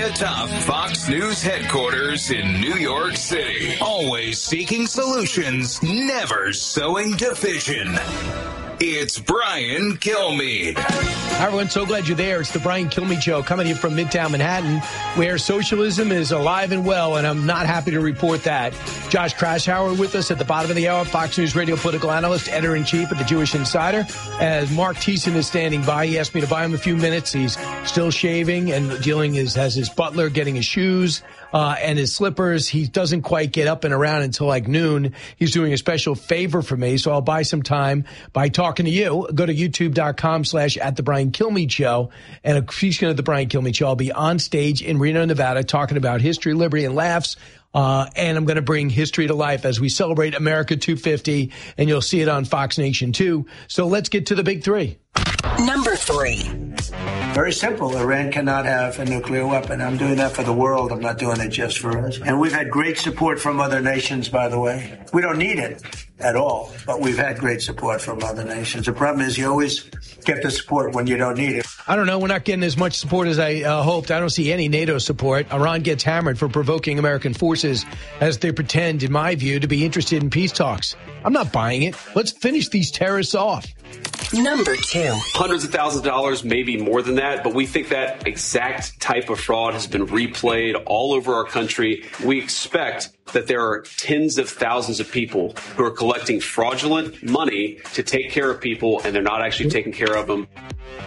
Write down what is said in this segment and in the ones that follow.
atop Fox News headquarters in New York City. Always seeking solutions, never sowing division. It's Brian Kilmeade. Hi, everyone. So glad you're there. It's the Brian Kilmeade Show coming to you from Midtown Manhattan, where socialism is alive and well, and I'm not happy to report that. Josh Krashauer with us at the bottom of the hour, Fox News radio political analyst, editor-in-chief of the Jewish Insider. As Mark Thiessen is standing by, he asked me to buy him a few minutes. He's still shaving and has his butler getting his shoes and his slippers. He doesn't quite get up and around until like noon. He's doing a special favor for me, so I'll buy some time by talking to you. Go to youtube.com/@theBrianKilmeade and a feature of the Brian Kilmeade Show. I'll be on stage in Reno, Nevada, talking about history, liberty, and laughs. And I'm going to bring history to life as we celebrate America 250, and you'll see it on Fox Nation too. So let's get to the big three. Number 3. Very simple. Iran cannot have a nuclear weapon. I'm doing that for the world. I'm not doing it just for us. And we've had great support from other nations, by the way. We don't need it at all, but we've had great support from other nations. The problem is you always get the support when you don't need it. I don't know. We're not getting as much support as I hoped. I don't see any NATO support. Iran gets hammered for provoking American forces as they pretend, in my view, to be interested in peace talks. I'm not buying it. Let's finish these terrorists off. Number 2. Hundreds of thousands of dollars, maybe more than that, but we think that exact type of fraud has been replayed all over our country. We expect that there are tens of thousands of people who are collecting fraudulent money to take care of people, and they're not actually taking care of them.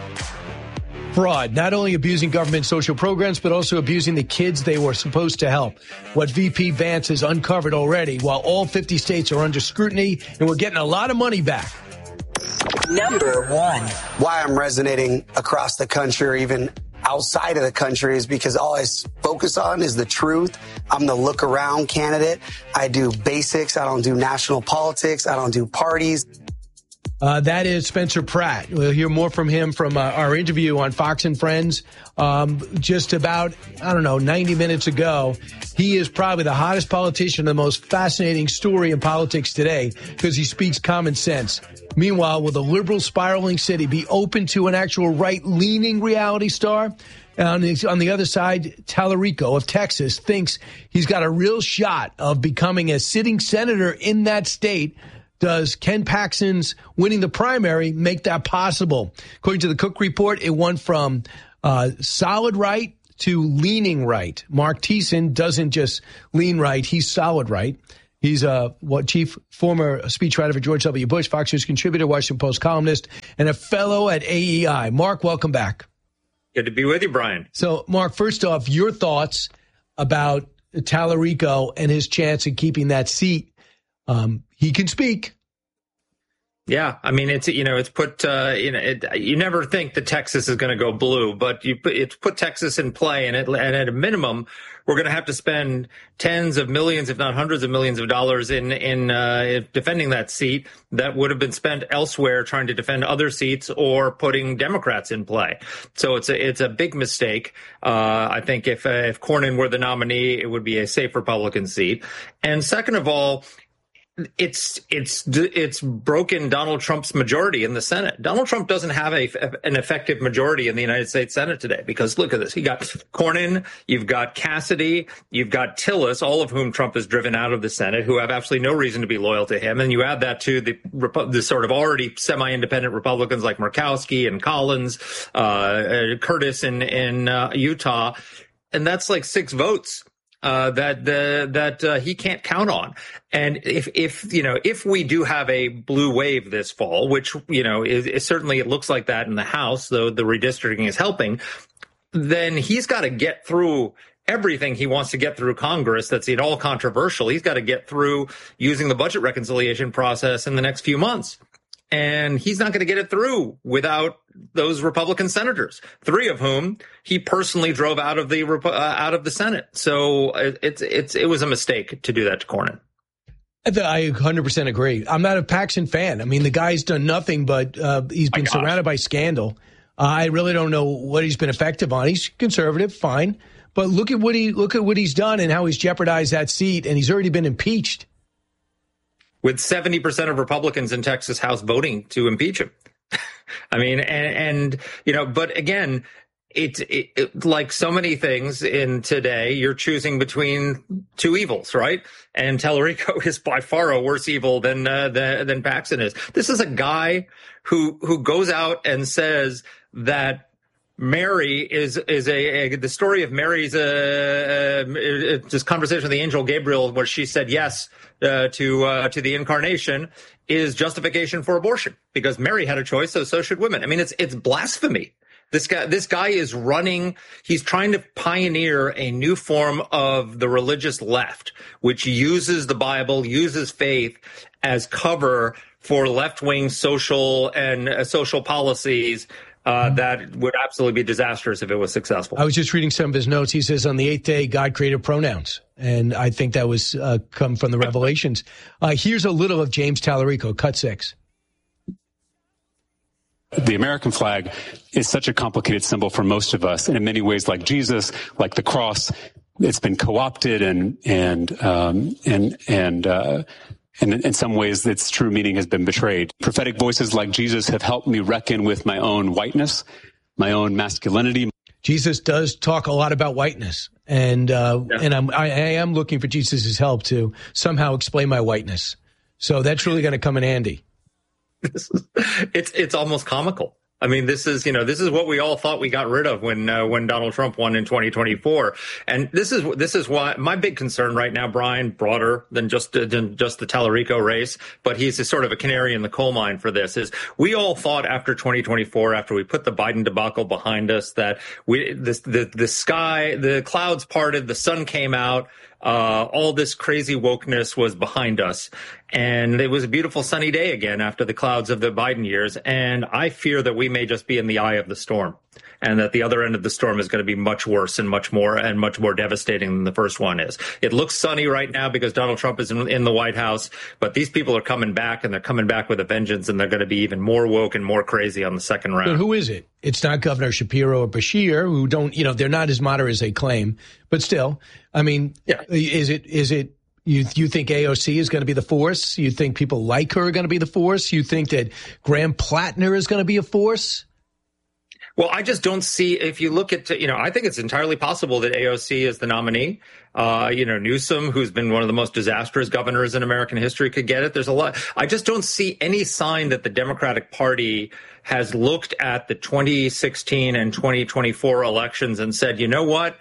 Fraud, not only abusing government social programs, but also abusing the kids they were supposed to help. What VP Vance has uncovered already, while all 50 states are under scrutiny, and we're getting a lot of money back. Number 1. Why I'm resonating across the country or even outside of the country is because all I focus on is the truth. I'm the look around candidate. I do basics. I don't do national politics. I don't do parties. That is Spencer Pratt. We'll hear more from him from our interview on Fox and Friends just about, 90 minutes ago. He is probably the hottest politician, the most fascinating story in politics today because he speaks common sense. Meanwhile, will the liberal spiraling city be open to an actual right-leaning reality star? On the other side, Tallarico of Texas thinks he's got a real shot of becoming a sitting senator in that state. Does Ken Paxton's winning the primary make that possible? According to the Cook Report, it went from solid right to leaning right. Mark Thiessen doesn't just lean right, he's solid right. He's former speechwriter for George W. Bush, Fox News contributor, Washington Post columnist, and a fellow at AEI. Mark, welcome back. Good to be with you, Brian. So, Mark, first off, your thoughts about Tallarico and his chance of keeping that seat. He can speak. Yeah, I mean, it's put, you never think that Texas is going to go blue, but it's put Texas in play. And at a minimum, we're going to have to spend tens of millions, if not hundreds of millions of dollars in defending that seat that would have been spent elsewhere trying to defend other seats or putting Democrats in play. So it's a big mistake. I think if Cornyn were the nominee, it would be a safe Republican seat. And second of all, it's broken Donald Trump's majority in the Senate. Donald Trump doesn't have an effective majority in the United States Senate today because look at this. You got Cornyn, you've got Cassidy, you've got Tillis, all of whom Trump has driven out of the Senate, who have absolutely no reason to be loyal to him. And you add that to the sort of already semi-independent Republicans like Murkowski and Collins, Curtis in Utah. And that's like 6 votes. That he can't count on. And if we do have a blue wave this fall, which, is certainly it looks like that in the House, though the redistricting is helping, then he's got to get through everything he wants to get through Congress that's at all controversial. He's got to get through using the budget reconciliation process in the next few months. And he's not going to get it through without those Republican senators, 3 of whom he personally drove out of the Senate. So it was a mistake to do that to Cornyn. I 100% agree. I'm not a Paxton fan. I mean, the guy's done nothing but he's been surrounded by scandal. I really don't know what he's been effective on. He's conservative, fine, but look at what he's done and how he's jeopardized that seat, and he's already been impeached. With 70% of Republicans in Texas House voting to impeach him. I mean, but again, it like so many things in today, you're choosing between two evils, right? And Tallarico is by far a worse evil than Paxton is. This is a guy who goes out and says that Mary is the story of Mary's this conversation with the angel Gabriel, where she said yes to the incarnation, is justification for abortion because Mary had a choice, so should women. I mean, it's blasphemy. This guy is running. He's trying to pioneer a new form of the religious left, which uses the Bible, uses faith as cover for left-wing social policies. That would absolutely be disastrous if it was successful. I was just reading some of his notes. He says on the 8th day, God created pronouns. And I think that was come from the Revelations. Here's a little of James Tallarico, cut 6. The American flag is such a complicated symbol for most of us. And in many ways, like Jesus, like the cross, it's been co-opted and in some ways, its true meaning has been betrayed. Prophetic voices like Jesus have helped me reckon with my own whiteness, my own masculinity. Jesus does talk a lot about whiteness, and I am looking for Jesus' help to somehow explain my whiteness. So that's really going to come in handy. It's almost comical. I mean, this is what we all thought we got rid of when Donald Trump won in 2024. And this is why my big concern right now, Brian, broader than just the Tallarico race, but he's a sort of a canary in the coal mine for this, is we all thought after 2024, after we put the Biden debacle behind us, that the clouds parted, the sun came out, all this crazy wokeness was behind us. And it was a beautiful sunny day again after the clouds of the Biden years. And I fear that we may just be in the eye of the storm, and that the other end of the storm is going to be much worse and much more devastating than the first one is. It looks sunny right now because Donald Trump is in the White House, but these people are coming back, and they're coming back with a vengeance, and they're going to be even more woke and more crazy on the second round. But who is it? It's not Governor Shapiro or Bashir, who don't, they're not as moderate as they claim, but still, I mean, yeah. Is it you think AOC is going to be the force? You think people like her are going to be the force? You think that Graham Plattner is going to be a force? Well, I just don't see, if you look at, I think it's entirely possible that AOC is the nominee. Newsom, who's been one of the most disastrous governors in American history, could get it. There's a lot. I just don't see any sign that the Democratic Party has looked at the 2016 and 2024 elections and said, you know what?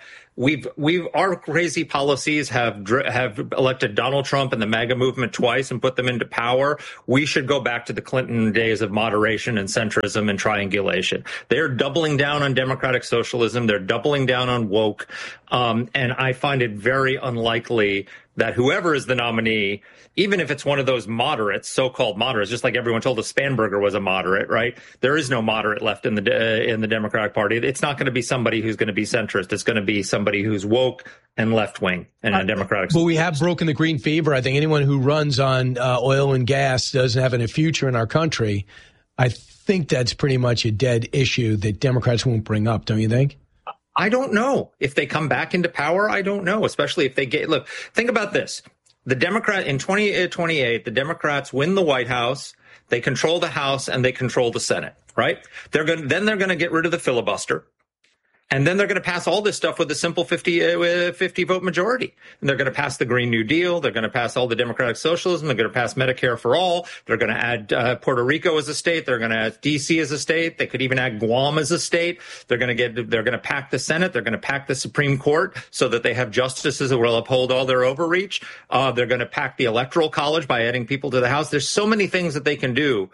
Our crazy policies have elected Donald Trump and the MAGA movement twice and put them into power. We should go back to the Clinton days of moderation and centrism and triangulation. They're doubling down on democratic socialism. They're doubling down on woke. And I find it very unlikely that whoever is the nominee, even if it's one of those moderates, so-called moderates, just like everyone told us Spanberger was a moderate, right? There is no moderate left in the Democratic Party. It's not going to be somebody who's going to be centrist. It's going to be somebody who's woke and left-wing and a Democratic. Well, we have broken the green fever. I think anyone who runs on oil and gas doesn't have a future in our country. I think that's pretty much a dead issue that Democrats won't bring up, don't you think? I don't know. If they come back into power, I don't know, especially if they look, think about this. The Democrat in 2028, the Democrats win the White House, they control the House, and they control the Senate, right? They're going to get rid of the filibuster. And then they're going to pass all this stuff with a simple 50 vote majority. And they're going to pass the Green New Deal. They're going to pass all the democratic socialism. They're going to pass Medicare for all. They're going to add Puerto Rico as a state. They're going to add D.C. as a state. They could even add Guam as a state. They're going to pack the Senate. They're going to pack the Supreme Court so that they have justices who will uphold all their overreach. They're going to pack the Electoral College by adding people to the House. There's so many things that they can do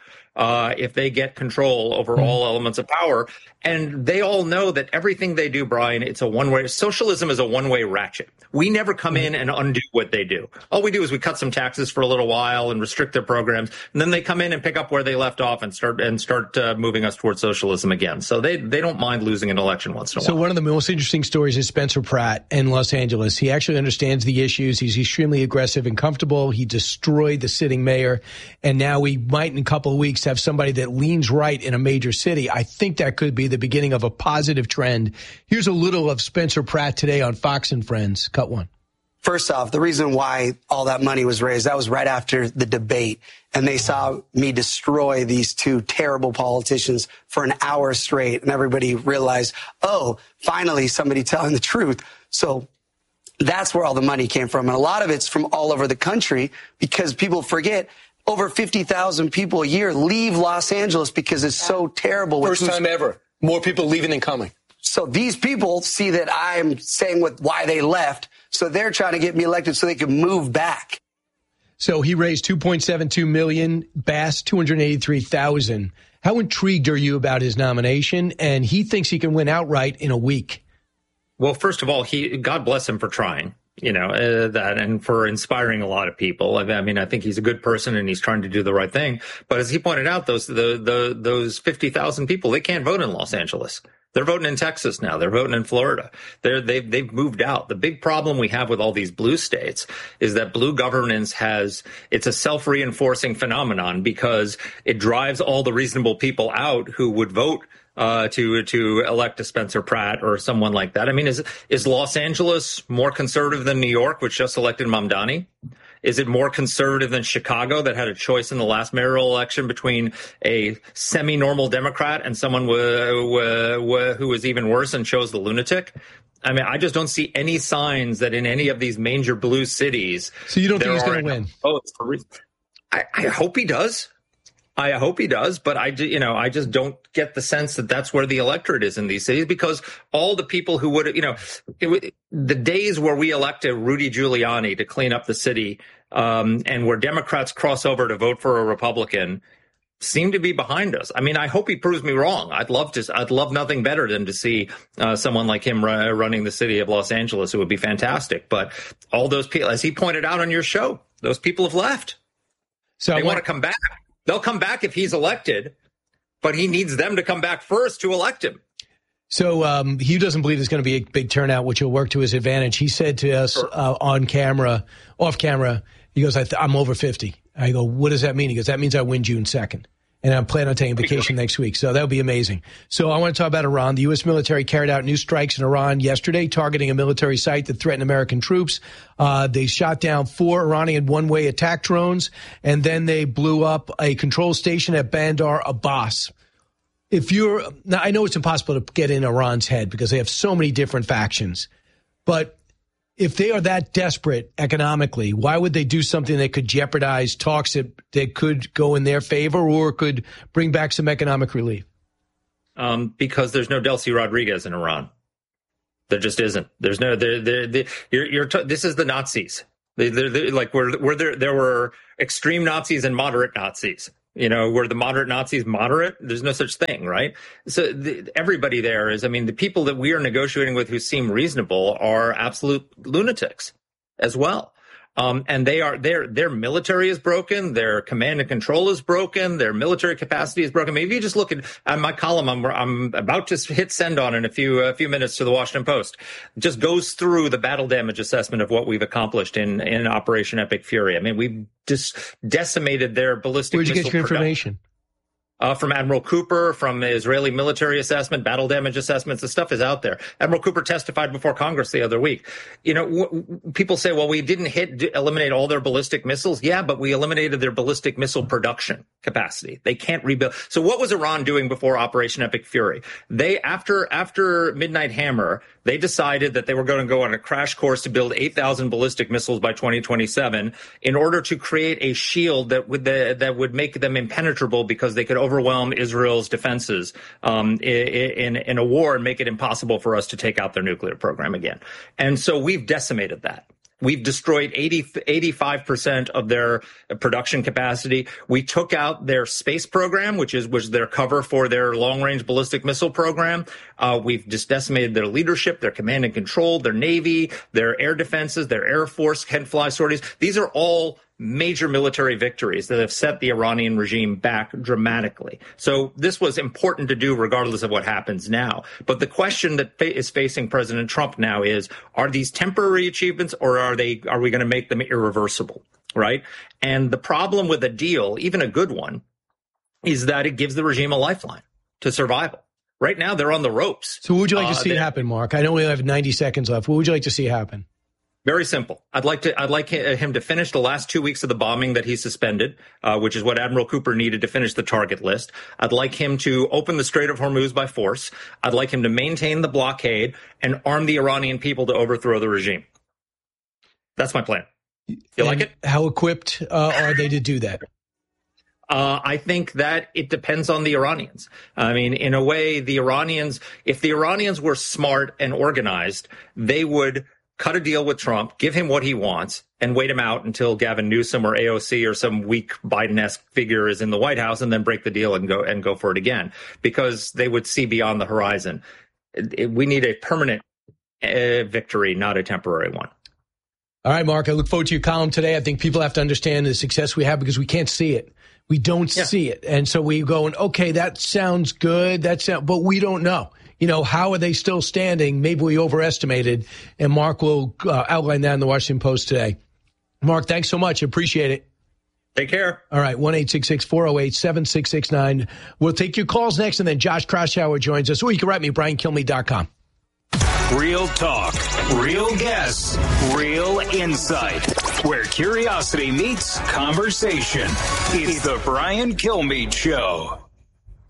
if they get control over all elements of power. And they all know that everything they do, Brian, it's a one-way. Socialism is a one-way ratchet. We never come in and undo what they do. All we do is we cut some taxes for a little while and restrict their programs, and then they come in and pick up where they left off and start moving us towards socialism again. So they don't mind losing an election once in a while. So one of the most interesting stories is Spencer Pratt in Los Angeles. He actually understands the issues. He's extremely aggressive and comfortable. He destroyed the sitting mayor, and now we might in a couple of weeks have somebody that leans right in a major city. I think that could be the beginning of a positive trend. Here's a little of Spencer Pratt today on Fox and Friends. Cut 1. First off, the reason why all that money was raised, that was right after the debate. And they saw me destroy these two terrible politicians for an hour straight. And everybody realized, oh, finally somebody telling the truth. So that's where all the money came from. And a lot of it's from all over the country because people forget over 50,000 people a year leave Los Angeles because it's so terrible. First time ever. More people leaving than coming. So these people see that I'm saying why they left. So they're trying to get me elected so they can move back. So he raised $2.72 million, Bass $283,000. How intrigued are you about his nomination? And he thinks he can win outright in a week. Well, first of all, God bless him for trying, that and for inspiring a lot of people. I mean, I think he's a good person and he's trying to do the right thing. But as he pointed out, those 50,000 people, they can't vote in Los Angeles. They're voting in Texas now. They're voting in Florida. They've moved out. The big problem we have with all these blue states is that blue governance it's a self-reinforcing phenomenon because it drives all the reasonable people out who would vote to elect a Spencer Pratt or someone like that. I mean, is Los Angeles more conservative than New York, which just elected Mamdani? Is it more conservative than Chicago that had a choice in the last mayoral election between a semi-normal Democrat and someone who was even worse and chose the lunatic? I mean, I just don't see any signs that in any of these major blue cities. So you don't think he's going to win? I hope he does. I hope he does, but I just don't get the sense that that's where the electorate is in these cities because all the people who would, the days where we elected Rudy Giuliani to clean up the city, and where Democrats cross over to vote for a Republican seem to be behind us. I mean, I hope he proves me wrong. I'd love nothing better than to see someone like him running the city of Los Angeles. It would be fantastic. But all those people, as he pointed out on your show, those people have left. So they want to come back. They'll come back if he's elected, but he needs them to come back first to elect him. So he doesn't believe there's going to be a big turnout, which will work to his advantage. He said to us off camera, he goes, I'm over 50. I go, what does that mean? He goes, that means I win June 2nd. And I'm planning on taking vacation next week. So that would be amazing. So I want to talk about Iran. The U.S. military carried out new strikes in Iran yesterday, targeting a military site that threatened American troops. They shot down 4 Iranian one-way attack drones, and then they blew up a control station at Bandar Abbas. Now, I know it's impossible to get in Iran's head because they have so many different factions, but if they are that desperate economically, why would they do something that could jeopardize talks that could go in their favor or could bring back some economic relief? Because there's no Delcy Rodriguez in Iran. There just isn't. There's no. This is the Nazis. There were extreme Nazis and moderate Nazis. Were the moderate Nazis moderate? There's no such thing, right? So everybody there is, the people that we are negotiating with who seem reasonable are absolute lunatics as well. And their military is broken. Their command and control is broken. Their military capacity is broken. Maybe you just look at my column. I'm about to hit send on in a few minutes to the Washington Post. It just goes through the battle damage assessment of what we've accomplished in Operation Epic Fury. We've just decimated their ballistic missile. Where'd you get your information? From Admiral Cooper, from Israeli military assessment, battle damage assessments. The stuff is out there. Admiral Cooper testified before Congress the other week. People say, well, we didn't eliminate all their ballistic missiles. Yeah, but we eliminated their ballistic missile production capacity. They can't rebuild. So what was Iran doing before Operation Epic Fury? They, after Midnight Hammer, they decided that they were going to go on a crash course to build 8,000 ballistic missiles by 2027 in order to create a shield that would make them impenetrable because they could overwhelm Israel's defenses in a war and make it impossible for us to take out their nuclear program again. And so we've decimated that. We've destroyed 85% of their production capacity. We took out their space program, which was their cover for their long-range ballistic missile program. We've just decimated their leadership, their command and control, their Navy, their air defenses, their Air Force can fly sorties. These are all major military victories that have set the Iranian regime back dramatically. So this was important to do regardless of what happens now. But the question that is facing President Trump now is, are these temporary achievements or are we going to make them irreversible, right? And the problem with a deal, even a good one, is that it gives the regime a lifeline to survival. Right now, they're on the ropes. So what would you like to see happen, Mark? I know we have 90 seconds left. What would you like to see happen? Very simple. I'd like him to finish the last 2 weeks of the bombing that he suspended, which is what Admiral Cooper needed to finish the target list. I'd like him to open the Strait of Hormuz by force. I'd like him to maintain the blockade and arm the Iranian people to overthrow the regime. That's my plan. You like it? How equipped are they to do that? I think that it depends on the Iranians. I mean, in a way, if the Iranians were smart and organized, they would cut a deal with Trump, give him what he wants, and wait him out until Gavin Newsom or AOC or some weak Biden-esque figure is in the White House, and then break the deal and go for it again, because they would see beyond the horizon. We need a permanent victory, not a temporary one. All right, Mark, I look forward to your column today. I think people have to understand the success we have because we can't see it. We don't see it. And so we go, okay, that sounds good. But we don't know. How are they still standing? Maybe we overestimated. And Mark will outline that in the Washington Post today. Mark, thanks so much. Appreciate it. Take care. All right, 1-866-408-7669. We'll take your calls next, and then Josh Kraushaar joins us. Or you can write me, BrianKilmeade.com. Real talk, real guests, real insight. Where curiosity meets conversation. It's the Brian Kilmeade Show.